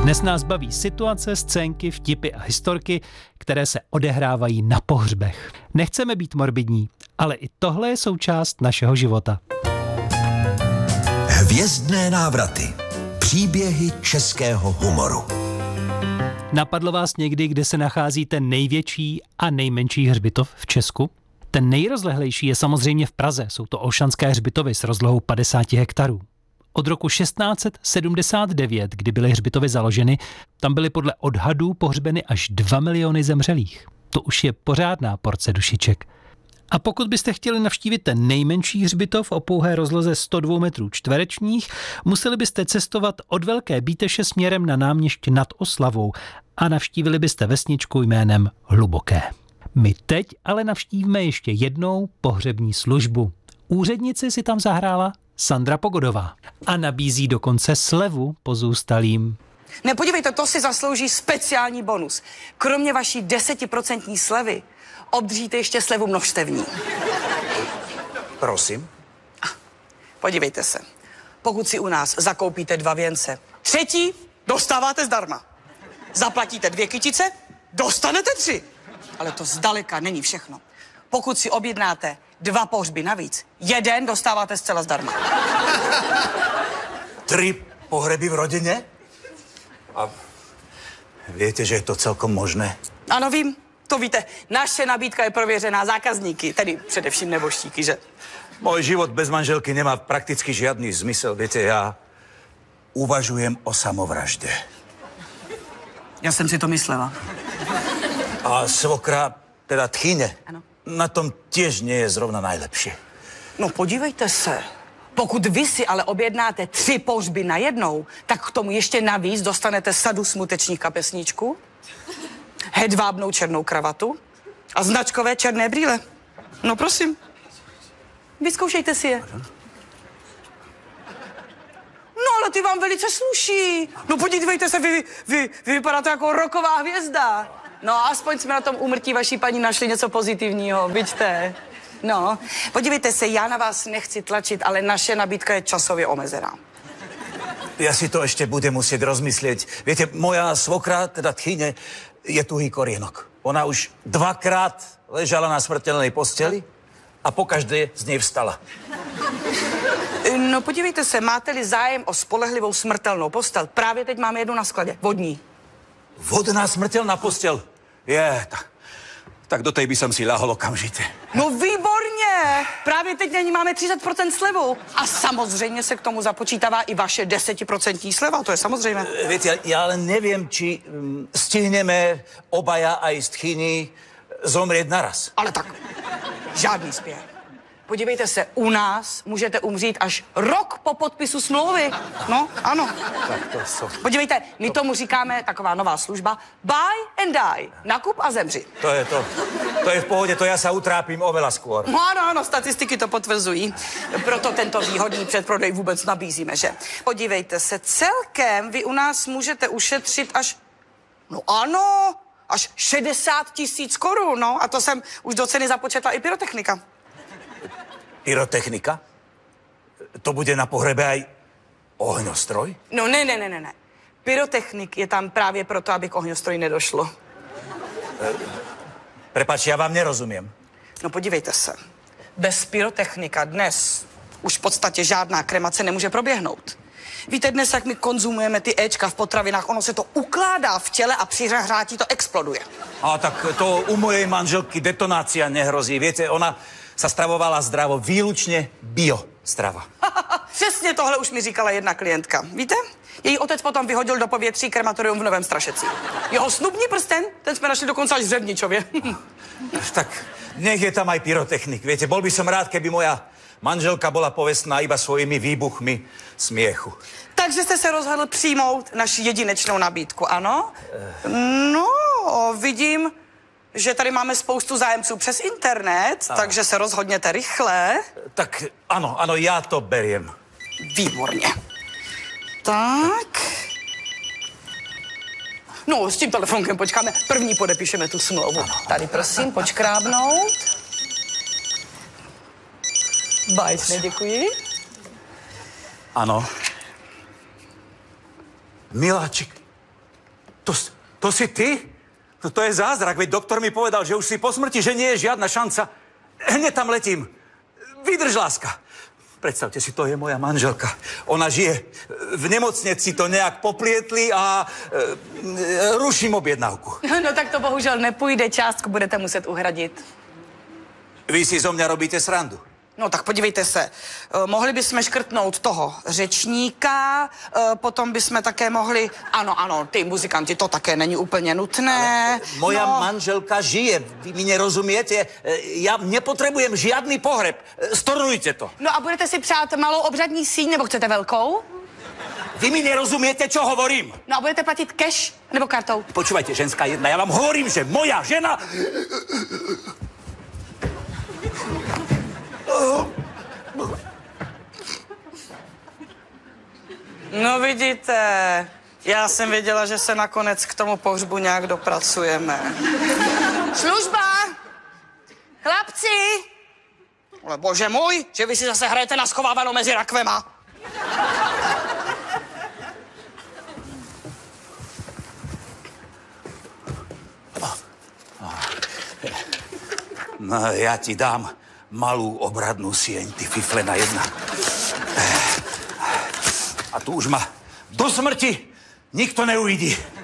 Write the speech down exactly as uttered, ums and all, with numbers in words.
Dnes nás baví situace, scénky, vtipy a historky, které se odehrávají na pohřbech. Nechceme být morbidní, ale i tohle je součást našeho života. Hvězdné návraty. Příběhy českého humoru. Napadlo vás někdy, kde se nachází ten největší a nejmenší hřbitov v Česku? Ten nejrozlehlejší je samozřejmě v Praze. Jsou to Olšanské hřbitovy s rozlohou padesát hektarů. Od roku šestnáct set sedmdesát devět, kdy byly hřbitovy založeny, tam byly podle odhadů pohřbeny až dva miliony zemřelých. To už je pořádná porce dušiček. A pokud byste chtěli navštívit ten nejmenší hřbitov o pouhé rozloze sto dva metrů čtverečních, museli byste cestovat od Velké Bíteše směrem na náměšť nad Oslavou a navštívili byste vesničku jménem Hluboké. My teď ale navštívíme ještě jednou pohřební službu. Úřednici si tam zahrála Sandra Pogodová a nabízí dokonce slevu pozůstalým. Ne, podívejte, to si zaslouží speciální bonus. Kromě vaší desetiprocentní slevy obdržíte ještě slevu množstevní. Prosím. Podívejte se. Pokud si u nás zakoupíte dva věnce, třetí dostáváte zdarma. Zaplatíte dvě kytice, dostanete tři. Ale to zdaleka není všechno. Pokud si objednáte dva pohřby navíc, jeden dostáváte zcela zdarma. Tři pohreby v rodině? A víte, že je to celkom možné? Ano, vím, to víte. Naše nabídka je prověřená zákazníky, tedy především neboštíky, že? Můj život bez manželky nemá prakticky žádný zmysel. Víte, já uvažujem o samovraždě. Já jsem si to myslela. A svokra, teda tchyně, Ano. na tom těž nie je zrovna najlepší. No podívejte se. Pokud vy si ale objednáte tři pohřby najednou, tak k tomu ještě navíc dostanete sadu smutečních kapesníčků, hedvábnou černou kravatu a značkové černé brýle. No prosím, vyzkoušejte si je. No ale ty vám velice sluší. No podívejte se, vy, vy, vy, vy vypadáte jako rocková hvězda. No aspoň jsme na tom úmrtí vaší paní našli něco pozitivního, vidíte. No, podívejte se, já na vás nechci tlačit, ale naše nabídka je časově omezená. Já si to ještě budem muset rozmyslet. Víte, moja svokra, teda tchyně, je tuhý korienok. Ona už dvakrát ležela na smrtelnej posteli a pokaždé z něj vstala. No podívejte se, máte-li zájem o spolehlivou smrtelnou postel, právě teď máme jednu na skladě, vodní. Vodná smrtelná postel? Je, tak, tak do tej by som si lahol okamžite. No výborně! Právě teď na ní máme třicet procent slevu. A samozřejmě se k tomu započítává i vaše desetiprocentní sleva, to je samozřejmé. Viete, ja ale neviem, či um, stihneme obaja aj z tchyni zomrieť naraz. Ale tak, žádný spěch. Podívejte se, u nás můžete umřít až rok po podpisu smlouvy. No, ano. Tak to jsou. Podívejte, my tomu říkáme taková nová služba buy and die. Nakup a zemři. To je to. To je v pohodě, to ja sa utrápím oveľa skôr. No ano, ano, statistiky to potvrzují. Proto tento výhodný předprodej vůbec nabízíme, že? Podívejte se, celkem vy u nás můžete ušetřit až, no ano, až šedesát tisíc korun, no. A to jsem už do ceny započetla i pyrotechnika. Pyrotechnika? To bude na pohrebe aj ohňostroj? No ne, ne, ne, ne, ne. Pyrotechnik je tam právě proto, aby k ohňostroji nedošlo. Prepáč, ja vám nerozumiem. No podívejte se. Bez pyrotechnika dnes už v podstatě žádná kremace nemůže proběhnout. Víte, dnes, jak my konzumujeme ty éčka v potravinách, ono se to ukládá v těle a při hřátí to exploduje. A tak to u mojej manželky detonácia nehrozí. Viete, ona sa stravovala zdravo, výlučne bio strava. Přesně tohle už mi říkala jedna klientka. Víte? Její otec potom vyhodil do povětří krematorium v Novém Strašecí. Jeho snubní prsten, ten jsme našli dokonce až v Řevničově. Tak nech je tam aj pyrotechnik. Viete, bol by som rád, keby moja manželka bola povestná iba svojimi výbuchmi smiechu. Takže jste se rozhodl přijmout naši jedinečnou nabídku, ano? No, vidím, že tady máme spoustu zájemců přes internet, ano. Takže se rozhodněte rychle. Tak ano, ano, já to beriem. Výborně. Tak. No, s tím telefonkem počkáme. První podepíšeme tu smlouvu. Ano. Tady prosím, počkrábnout. Báječně, děkuji. Ano. Miláčik, To, to si ty? No to je zázrak, veď doktor mi povedal, že už si po smrti, že nie je žiadna šanca. Hneď tam letím. Vydrž, láska. Predstavte si, to je moja manželka. Ona žije v nemocnici, to nejak poplietli a e, ruším objednávku. No tak to bohužel nepůjde, částku budete muset uhradit. Vy si zo mňa robíte srandu. No tak podívejte se, eh, mohli bychom škrtnout toho řečníka, eh, potom bychom také mohli, ano, ano, ty muzikanti, to také není úplně nutné. Ale moja no. manželka žije, vy mi nerozumiete? Ja nepotrebujem žiadny pohreb. Stornujte to. No a budete si přát malou obřadní síň, nebo chcete velkou? Vy mi nerozumiete, čo hovorím? No a budete platit cash nebo kartou? Počúvajte, ženská jedna, ja vám hovorím, že moja žena... No vidíte, já jsem věděla, že se nakonec k tomu pohřbu nějak dopracujeme. Služba! Chlapci! Ale bože můj, že vy si zase hrajete na schovávanou mezi rakvema. No, ja ti dám malú obradnú sieň, ty fiflena jedna. A tu už ma do smrti nikto neuvidí.